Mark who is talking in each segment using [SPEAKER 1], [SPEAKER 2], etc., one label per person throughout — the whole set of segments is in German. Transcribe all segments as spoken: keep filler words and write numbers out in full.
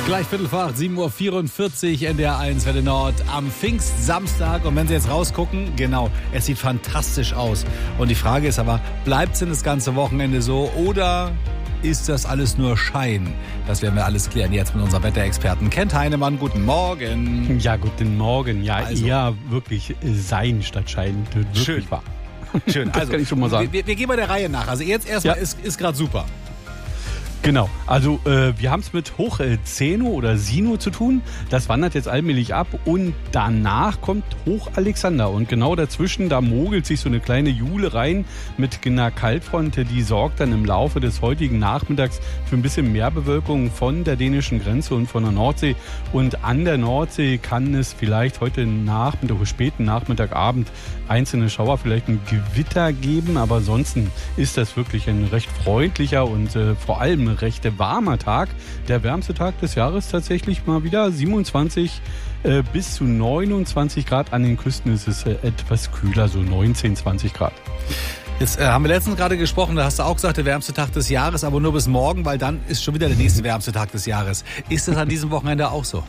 [SPEAKER 1] Gleich Viertel vor acht, sieben Uhr vierundvierzig, N D R eins, Welle Nord am Pfingstsamstag. Und wenn Sie jetzt rausgucken, genau, es sieht fantastisch aus. Und die Frage ist aber, bleibt es denn das ganze Wochenende so oder ist das alles nur Schein? Das werden wir alles klären jetzt mit unserem Wetterexperten Kent Heinemann. Guten Morgen.
[SPEAKER 2] Ja, guten Morgen. Ja,
[SPEAKER 1] also.
[SPEAKER 2] eher wirklich Sein statt Schein. Wirklich
[SPEAKER 1] Schön.
[SPEAKER 2] wahr.
[SPEAKER 1] Schön,
[SPEAKER 2] das
[SPEAKER 1] also,
[SPEAKER 2] kann ich schon mal sagen.
[SPEAKER 1] Wir, wir gehen bei der Reihe nach. Also jetzt erstmal
[SPEAKER 2] Ja.
[SPEAKER 1] ist, ist gerade super.
[SPEAKER 2] Genau, also äh, wir haben es mit Hoch äh, Zeno oder Sino zu tun. Das wandert jetzt allmählich ab und danach kommt Hoch Alexander. Und genau dazwischen, da mogelt sich so eine kleine Jule rein mit einer Kaltfront. Die sorgt dann im Laufe des heutigen Nachmittags für ein bisschen mehr Bewölkung von der dänischen Grenze und von der Nordsee. Und an der Nordsee kann es vielleicht heute Nachmittag oder späten Nachmittagabend einzelne Schauer, vielleicht ein Gewitter geben. Aber ansonsten ist das wirklich ein recht freundlicher und äh, vor allem recht warmer Tag. Der wärmste Tag des Jahres tatsächlich mal wieder. siebenundzwanzig äh, bis zu neunundzwanzig Grad. An den Küsten ist es äh, etwas kühler, so neunzehn, zwanzig Grad.
[SPEAKER 1] Jetzt äh, haben wir letztens gerade gesprochen, da hast du auch gesagt, der wärmste Tag des Jahres, aber nur bis morgen, weil dann ist schon wieder der nächste wärmste Tag des Jahres. Ist das an diesem Wochenende auch so?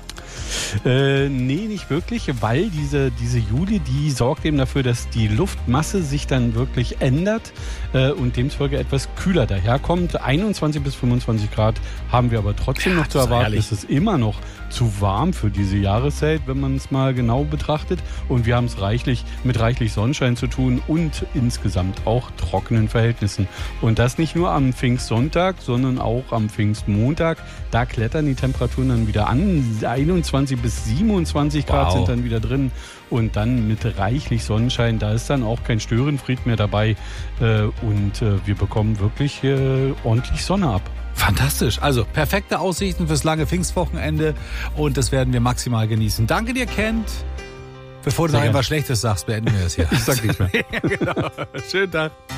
[SPEAKER 2] Äh, nee, nicht wirklich, weil diese, diese Juli, die sorgt eben dafür, dass die Luftmasse sich dann wirklich ändert äh, und demzufolge etwas kühler daherkommt. einundzwanzig bis fünfundzwanzig Grad haben wir aber trotzdem
[SPEAKER 1] Ja,
[SPEAKER 2] noch zu
[SPEAKER 1] das ist
[SPEAKER 2] erwarten.
[SPEAKER 1] herrlich.
[SPEAKER 2] Es ist immer noch zu warm für diese Jahreszeit, wenn man es mal genau betrachtet. Und wir haben es reichlich mit reichlich Sonnenschein zu tun und insgesamt auch trockenen Verhältnissen. Und das nicht nur am Pfingstsonntag, sondern auch am Pfingstmontag. Da klettern die Temperaturen dann wieder an. einundzwanzig bis siebenundzwanzig Grad
[SPEAKER 1] Wow.
[SPEAKER 2] sind dann wieder drin. Und dann mit reichlich Sonnenschein, da ist dann auch kein Störenfried mehr dabei. Äh, und äh, wir bekommen wirklich äh, ordentlich Sonne ab.
[SPEAKER 1] Fantastisch. Also perfekte Aussichten fürs lange Pfingstwochenende und das werden wir maximal genießen. Danke dir, Kent. Bevor du
[SPEAKER 2] Sehr
[SPEAKER 1] noch
[SPEAKER 2] gerne.
[SPEAKER 1] irgendwas Schlechtes sagst, beenden wir es hier.
[SPEAKER 2] Ich sag nichts mehr.
[SPEAKER 1] Ja, genau. Schönen Tag.